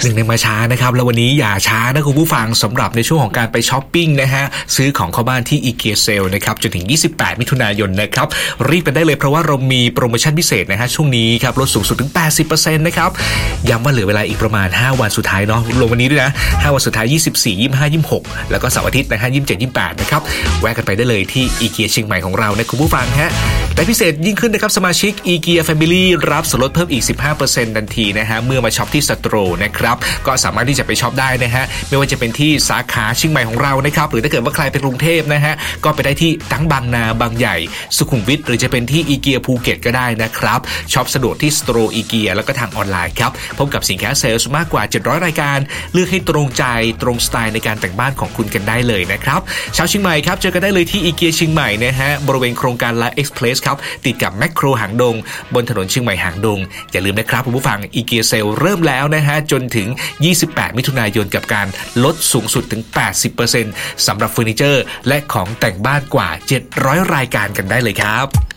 1ในมาช้านะครับแล้ววันนี้อย่าช้านะคุณผู้ฟังสำหรับในช่วงของการไปช้อปปิ้งนะฮะซื้อของเข้าบ้านที่ IKEA Sale นะครับจนถึง28มิถุนายนนะครับรีบกันได้เลยเพราะว่าเรามีโปรโมชั่นพิเศษนะฮะช่วงนี้ครับลดสูงสุดถึง 80% นะครับย้ำว่าเหลือเวลาอีกประมาณ5วันสุดท้ายเนาะรวมวันนี้ด้วยนะ5วันสุดท้าย24 25 26แล้วก็เสาร์อาทิตย์นะฮะ27 28นะครับแวะกันไปได้เลยที่ IKEA เชียงใหม่ของเรานะคุณผู้ฟังฮะและพิเศษยิ่งขึ้นนะครับสมาชิก IKEA Family รับส่วนลดเพิ่มอีก 15% ทันทีนะฮะเมื่อมาช็อปที่สโตร์นะครับก็สามารถที่จะไปช็อปได้นะฮะไม่ว่าจะเป็นที่สาขาเชียงใหม่ของเรานะครับหรือถ้าเกิดว่าใครไปกรุงเทพนะฮะก็ไปได้ที่ทั้งบางนาบางใหญ่สุขุมวิทหรือจะเป็นที่ IKEA ภูเก็ตก็ได้นะครับช็อปสะดวกที่สโตร์ IKEA แล้วก็ทางออนไลน์ครับพบกับสินค้าเซลล์มากกว่า700รายการเลือกให้ตรงใจตรงสไตล์ในการแต่งบ้านของคุณกันได้เลยนะครับชาวเชียงใหม่ครับเจอกันได้เลยที่ IKEA เชียงใหม่นะฮะบริเวณโครงการ Life Express ครับติดกับแมคโครหางดงบนถนนเชียงใหม่หางดงอย่าลืมนะครับคุณผู้ฟัง IKEA Sale เริ่มแล้วนะฮะจนถึง28มิถุนายนกับการลดสูงสุดถึง 80% สำหรับเฟอร์นิเจอร์และของแต่งบ้านกว่า700รายการกันได้เลยครับ